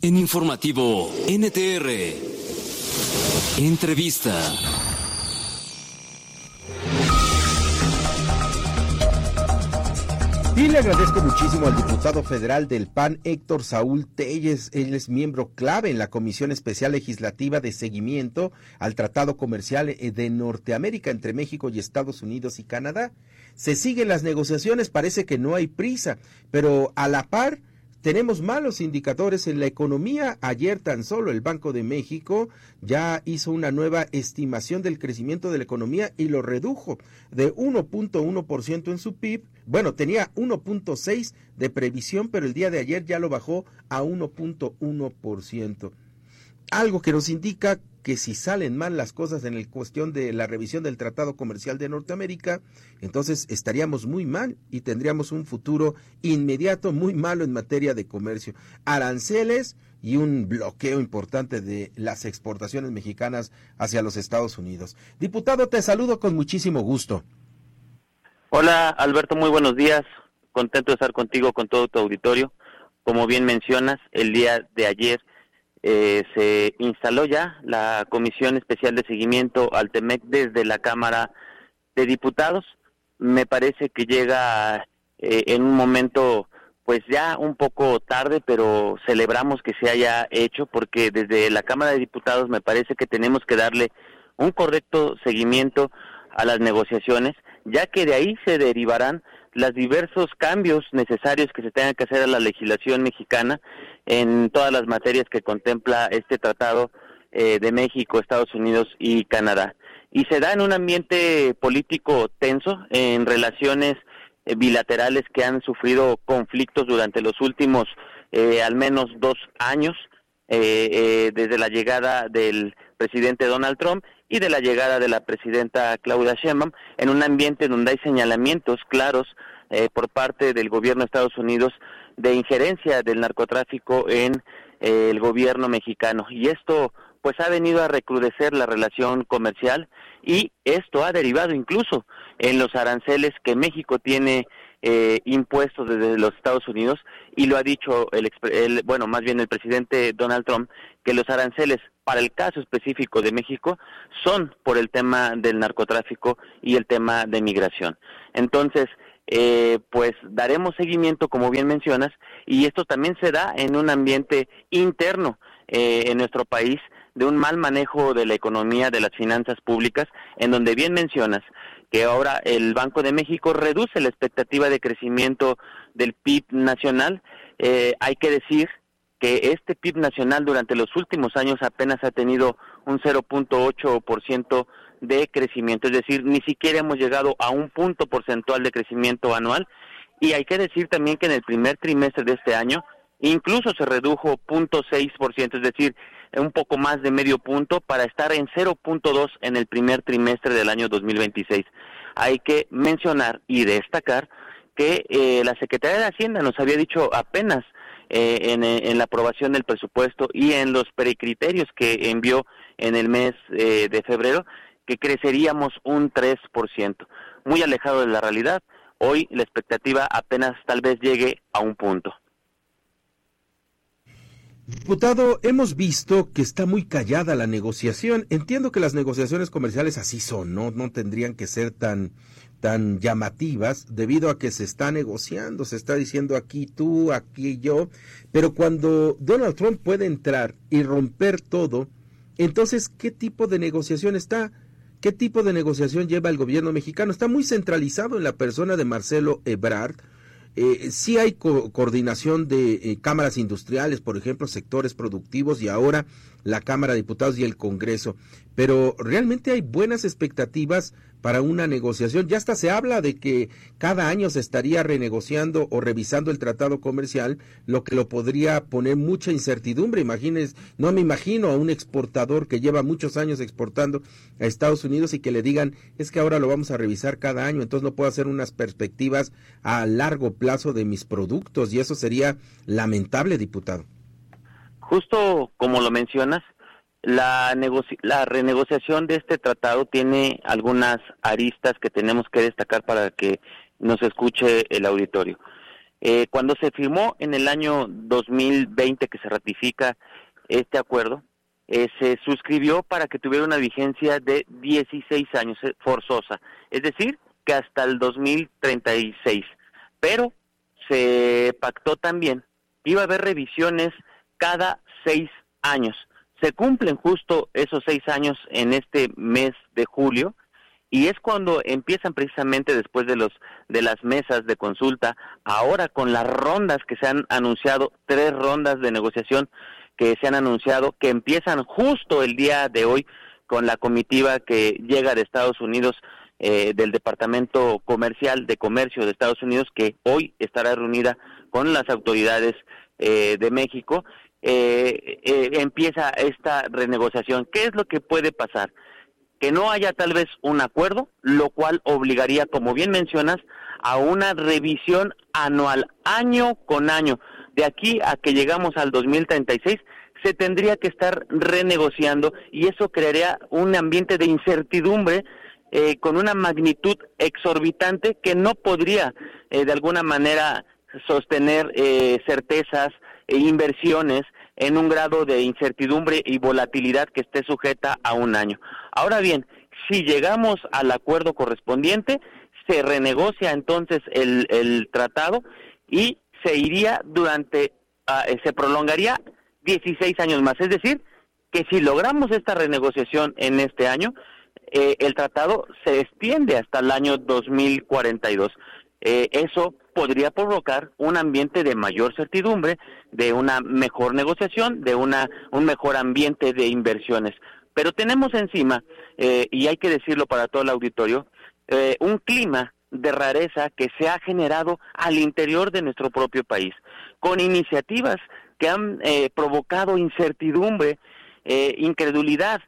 En Informativo NTR, entrevista. Y le agradezco muchísimo al diputado federal del PAN, Héctor Saúl Telles. Él es miembro clave en la Comisión Especial Legislativa de Seguimiento al Tratado Comercial de Norteamérica entre México y Estados Unidos y Canadá. Se siguen las negociaciones, parece que no hay prisa, pero a la par tenemos malos indicadores en la economía. Ayer tan solo el Banco de México ya hizo una nueva estimación del crecimiento de la economía y lo redujo de 1.1% en su PIB. Bueno, tenía 1.6 de previsión, pero el día de ayer ya lo bajó a 1.1%. Algo que nos indica que si salen mal las cosas en la cuestión de la revisión del Tratado Comercial de Norteamérica, entonces estaríamos muy mal y tendríamos un futuro inmediato muy malo en materia de comercio. Aranceles y un bloqueo importante de las exportaciones mexicanas hacia los Estados Unidos. Diputado, te saludo con muchísimo gusto. Hola, Alberto, muy buenos días. Contento de estar contigo, con todo tu auditorio. Como bien mencionas, el día de ayer se instaló ya la Comisión Especial de Seguimiento al TEMEC desde la Cámara de Diputados. Me parece que llega en un momento pues ya un poco tarde, pero celebramos que se haya hecho, porque desde la Cámara de Diputados me parece que tenemos que darle un correcto seguimiento a las negociaciones, ya que de ahí se derivarán los diversos cambios necesarios que se tengan que hacer a la legislación mexicana en todas las materias que contempla este tratado de México, Estados Unidos y Canadá. Y se da en un ambiente político tenso, en relaciones bilaterales que han sufrido conflictos durante los últimos al menos 2 años, desde la llegada del presidente Donald Trump y de la llegada de la presidenta Claudia Sheinbaum, en un ambiente donde hay señalamientos claros por parte del gobierno de Estados Unidos de injerencia del narcotráfico en el gobierno mexicano. Y esto pues ha venido a recrudecer la relación comercial, y esto ha derivado incluso en los aranceles que México tiene impuestos desde los Estados Unidos, y lo ha dicho el presidente Donald Trump, que los aranceles para el caso específico de México son por el tema del narcotráfico y el tema de migración. Entonces, pues daremos seguimiento, como bien mencionas, y esto también se da en un ambiente interno en nuestro país, de un mal manejo de la economía, de las finanzas públicas, en donde bien mencionas que ahora el Banco de México reduce la expectativa de crecimiento del PIB nacional. Hay que decir que este PIB nacional durante los últimos años apenas ha tenido un 0.8% de crecimiento, es decir, ni siquiera hemos llegado a un punto porcentual de crecimiento anual. Y hay que decir también que en el primer trimestre de este año incluso se redujo 0.6%, es decir, un poco más de medio punto, para estar en 0.2 en el primer trimestre del año 2026. Hay que mencionar y destacar que la Secretaría de Hacienda nos había dicho apenas en la aprobación del presupuesto y en los precriterios que envió en el mes de febrero, que creceríamos un 3%, muy alejado de la realidad. Hoy la expectativa apenas tal vez llegue a un punto. Diputado, hemos visto que está muy callada la negociación. Entiendo que las negociaciones comerciales así son, no tendrían que ser tan llamativas, debido a que se está negociando, se está diciendo aquí tú, aquí yo, pero cuando Donald Trump puede entrar y romper todo, entonces, ¿qué tipo de negociación está? ¿Qué tipo de negociación lleva el gobierno mexicano? Está muy centralizado en la persona de Marcelo Ebrard. Sí hay coordinación de cámaras industriales, por ejemplo, sectores productivos, y ahora la Cámara de Diputados y el Congreso, pero realmente hay buenas expectativas para una negociación. Ya hasta se habla de que cada año se estaría renegociando o revisando el tratado comercial, lo que lo podría poner mucha incertidumbre. Imagínense, no me imagino a un exportador que lleva muchos años exportando a Estados Unidos y que le digan, es que ahora lo vamos a revisar cada año, entonces no puedo hacer unas perspectivas a largo plazo de mis productos, y eso sería lamentable, diputado. Justo como lo mencionas, la renegociación de este tratado tiene algunas aristas que tenemos que destacar para que nos escuche el auditorio. Cuando se firmó en el año 2020 que se ratifica este acuerdo, se suscribió para que tuviera una vigencia de 16 años forzosa, es decir, que hasta el 2036. Pero se pactó también que iba a haber revisiones cada 6 años. Se cumplen justo esos 6 años en este mes de julio, y es cuando empiezan precisamente después de las mesas de consulta, ahora con las rondas que se han anunciado, 3 rondas de negociación que se han anunciado, que empiezan justo el día de hoy con la comitiva que llega de Estados Unidos, del Departamento Comercial de Comercio de Estados Unidos, que hoy estará reunida con las autoridades de México. Empieza esta renegociación. ¿Qué es lo que puede pasar? Que no haya tal vez un acuerdo, lo cual obligaría, como bien mencionas, a una revisión anual, año con año. De aquí a que llegamos al 2036, se tendría que estar renegociando, y eso crearía un ambiente de incertidumbre con una magnitud exorbitante que no podría de alguna manera sostener certezas e inversiones en un grado de incertidumbre y volatilidad que esté sujeta a un año. Ahora bien, si llegamos al acuerdo correspondiente, se renegocia entonces el tratado y se iría se prolongaría 16 años más. Es decir, que si logramos esta renegociación en este año, el tratado se extiende hasta el año 2042. Eso podría provocar un ambiente de mayor certidumbre, de una mejor negociación, de un mejor ambiente de inversiones. Pero tenemos encima, y hay que decirlo para todo el auditorio, un clima de rareza que se ha generado al interior de nuestro propio país, con iniciativas que han provocado incertidumbre, incredulidad.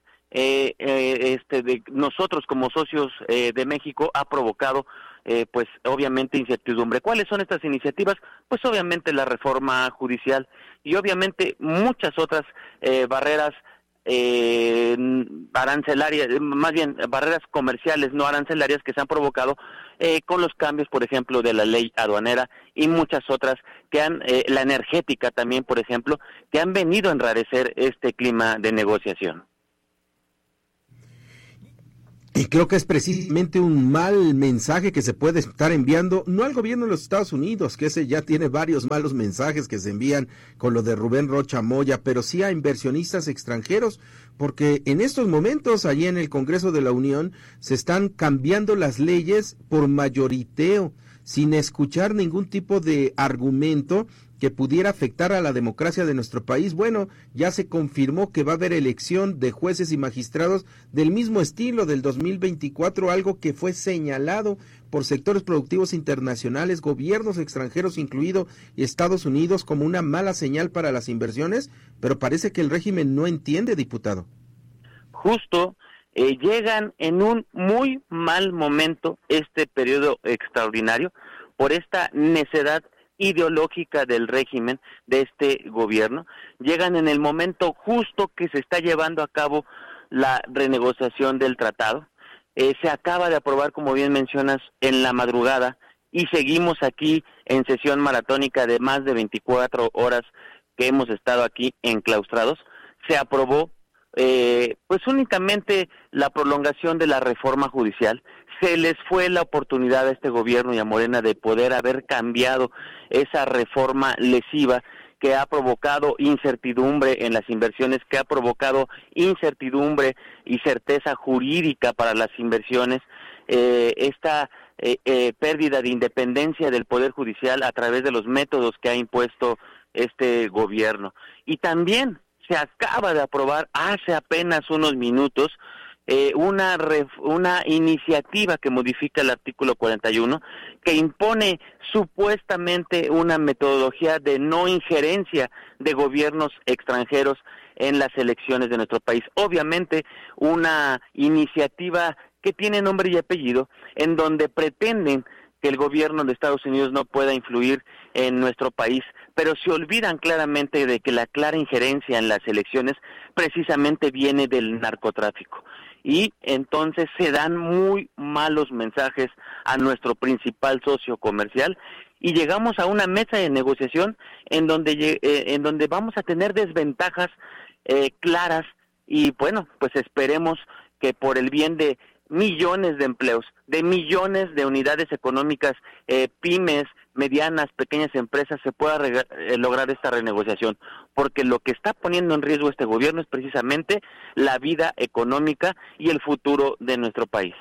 De nosotros como socios de México ha provocado pues obviamente incertidumbre. ¿Cuáles son estas iniciativas? Pues obviamente la reforma judicial y obviamente muchas otras barreras arancelarias, más bien barreras comerciales no arancelarias que se han provocado con los cambios, por ejemplo, de la ley aduanera y muchas otras que la energética también, por ejemplo, que han venido a enrarecer este clima de negociación. Y creo que es precisamente un mal mensaje que se puede estar enviando, no al gobierno de los Estados Unidos, que ese ya tiene varios malos mensajes que se envían con lo de Rubén Rocha Moya, pero sí a inversionistas extranjeros, porque en estos momentos allí en el Congreso de la Unión se están cambiando las leyes por mayoriteo, sin escuchar ningún tipo de argumento que pudiera afectar a la democracia de nuestro país. Bueno, ya se confirmó que va a haber elección de jueces y magistrados del mismo estilo del 2024, algo que fue señalado por sectores productivos internacionales, gobiernos extranjeros, incluido Estados Unidos, como una mala señal para las inversiones, pero parece que el régimen no entiende, diputado. Justo llegan en un muy mal momento este periodo extraordinario por esta necedad ideológica del régimen, de este gobierno. Llegan en el momento justo que se está llevando a cabo la renegociación del tratado. Se acaba de aprobar, como bien mencionas, en la madrugada, y seguimos aquí en sesión maratónica de más de 24 horas que hemos estado aquí enclaustrados. Se aprobó pues únicamente la prolongación de la reforma judicial. Se les fue la oportunidad a este gobierno y a Morena de poder haber cambiado esa reforma lesiva que ha provocado incertidumbre en las inversiones, que ha provocado incertidumbre y certeza jurídica para las inversiones, esta pérdida de independencia del Poder Judicial a través de los métodos que ha impuesto este gobierno. Y también se acaba de aprobar hace apenas unos minutos una iniciativa que modifica el artículo 41, que impone supuestamente una metodología de no injerencia de gobiernos extranjeros en las elecciones de nuestro país. Obviamente una iniciativa que tiene nombre y apellido, en donde pretenden que el gobierno de Estados Unidos no pueda influir en nuestro país, pero se olvidan claramente de que la clara injerencia en las elecciones precisamente viene del narcotráfico. Y entonces se dan muy malos mensajes a nuestro principal socio comercial, y llegamos a una mesa de negociación en donde vamos a tener desventajas claras, y bueno, pues esperemos que por el bien de millones de empleos, de millones de unidades económicas, pymes, medianas, pequeñas empresas, se pueda lograr esta renegociación, porque lo que está poniendo en riesgo este gobierno es precisamente la vida económica y el futuro de nuestro país.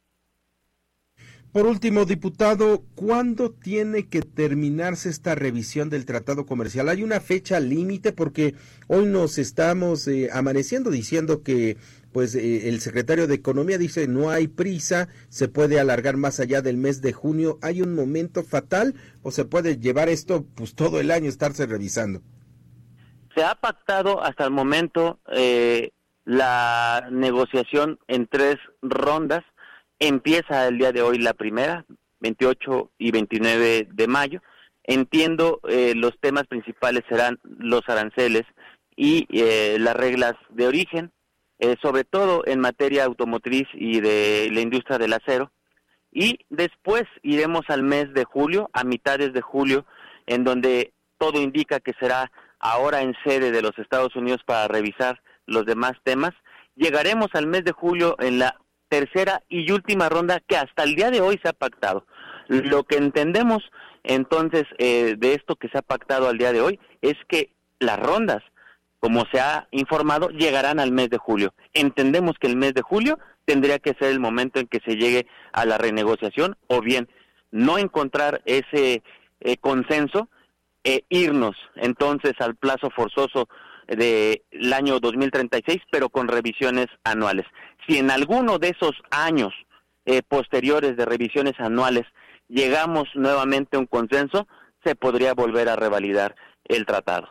Por último, diputado, ¿cuándo tiene que terminarse esta revisión del tratado comercial? ¿Hay una fecha límite? Porque hoy nos estamos amaneciendo diciendo que pues el secretario de Economía dice no hay prisa, se puede alargar más allá del mes de junio. ¿Hay un momento fatal o se puede llevar esto pues todo el año estarse revisando? Se ha pactado hasta el momento la negociación en 3 rondas. Empieza el día de hoy la primera, 28 y 29 de mayo. Entiendo los temas principales serán los aranceles y las reglas de origen, sobre todo en materia automotriz y de la industria del acero. Y después iremos al mes de julio, a mitades de julio, en donde todo indica que será ahora en sede de los Estados Unidos para revisar los demás temas. Llegaremos al mes de julio en la tercera y última ronda que hasta el día de hoy se ha pactado. Lo que entendemos entonces de esto que se ha pactado al día de hoy es que las rondas, como se ha informado, llegarán al mes de julio. Entendemos que el mes de julio tendría que ser el momento en que se llegue a la renegociación, o bien no encontrar ese consenso e irnos entonces al plazo forzoso del año 2036, pero con revisiones anuales. Si en alguno de esos años posteriores de revisiones anuales llegamos nuevamente a un consenso, se podría volver a revalidar el tratado.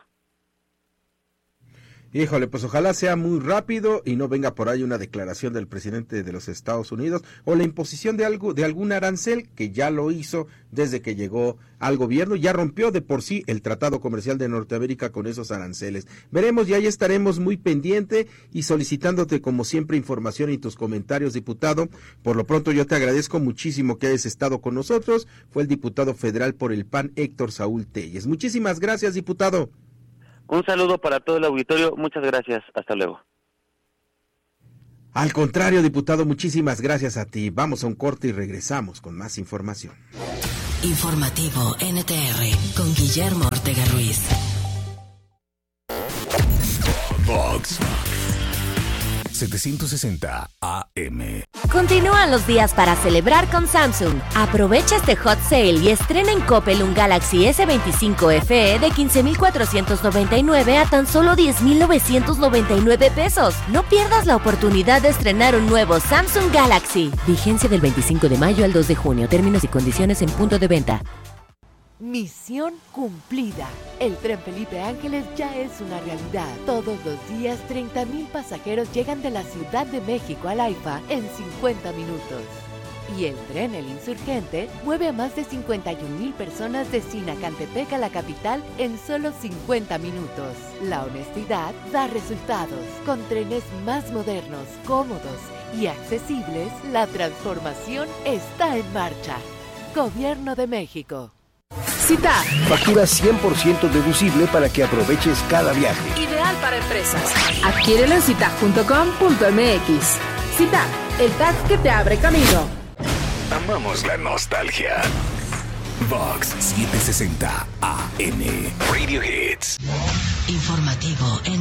Híjole, pues ojalá sea muy rápido y no venga por ahí una declaración del presidente de los Estados Unidos o la imposición de algún arancel, que ya lo hizo desde que llegó al gobierno, ya rompió de por sí el Tratado Comercial de Norteamérica con esos aranceles. Veremos y ahí estaremos muy pendiente y solicitándote como siempre información y tus comentarios, diputado. Por lo pronto yo te agradezco muchísimo que hayas estado con nosotros. Fue el diputado federal por el PAN, Héctor Saúl Telles. Muchísimas gracias, diputado. Un saludo para todo el auditorio, muchas gracias, hasta luego. Al contrario, diputado, muchísimas gracias a ti. Vamos a un corte y regresamos con más información. Informativo NTR con Guillermo Ortega Ruiz. Vox 760 AM. Continúan los días para celebrar con Samsung. Aprovecha este hot sale y estrena en Coppel un Galaxy S25 FE de 15,499 a tan solo 10,999 pesos. No pierdas la oportunidad de estrenar un nuevo Samsung Galaxy. Vigencia del 25 de mayo al 2 de junio. Términos y condiciones en punto de venta. Misión cumplida. El Tren Felipe Ángeles ya es una realidad. Todos los días 30,000 pasajeros llegan de la Ciudad de México al AIFA en 50 minutos. Y el tren El Insurgente mueve a más de 51,000 personas de Sinacantepec a la capital en solo 50 minutos. La honestidad da resultados. Con trenes más modernos, cómodos y accesibles, la transformación está en marcha. Gobierno de México. Cita. Factura 100% deducible para que aproveches cada viaje. Ideal para empresas. Adquiérelo en cita.com.mx. Cita, el tag que te abre camino. Amamos la nostalgia. Vox 760 AM. Radio Hits. Informativo